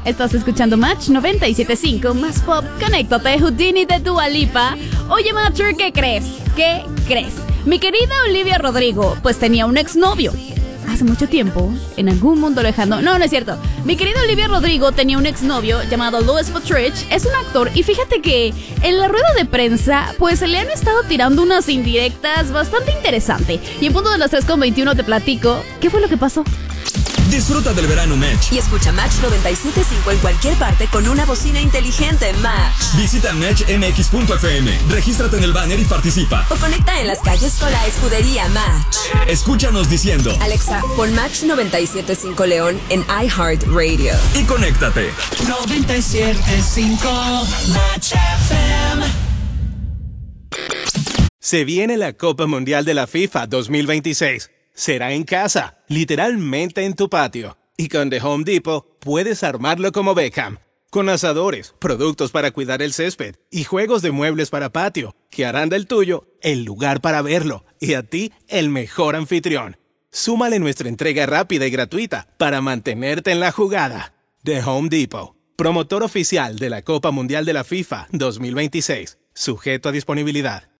Estás escuchando Match 97.5, más pop. Conéctate, Houdini de Dua Lipa. Oye, Matcher, ¿qué crees? ¿Qué crees? Mi querida Olivia Rodrigo, pues tenía un exnovio. Hace mucho tiempo, en algún mundo lejano. No es cierto. Mi querida Olivia Rodrigo tenía un exnovio llamado Louis Buttrich. Es un actor y fíjate que en la rueda de prensa pues le han estado tirando unas indirectas bastante interesante. Y en punto de las 3:21 te platico qué fue lo que pasó. Disfruta del verano Match y escucha Match 97.5 en cualquier parte con una bocina inteligente Match. Visita matchmx.fm, regístrate en el banner y participa. O conecta en las calles con la escudería Match. Escúchanos diciendo: Alexa, pon Match 97.5 León en iHeartRadio. Y conéctate. 97.5 Match FM. Se viene la Copa Mundial de la FIFA 2026. Será en casa, literalmente en tu patio. Y con The Home Depot puedes armarlo como Beckham. Con asadores, productos para cuidar el césped y juegos de muebles para patio, que harán del tuyo el lugar para verlo y a ti el mejor anfitrión. Súmale nuestra entrega rápida y gratuita para mantenerte en la jugada. The Home Depot, promotor oficial de la Copa Mundial de la FIFA 2026. Sujeto a disponibilidad.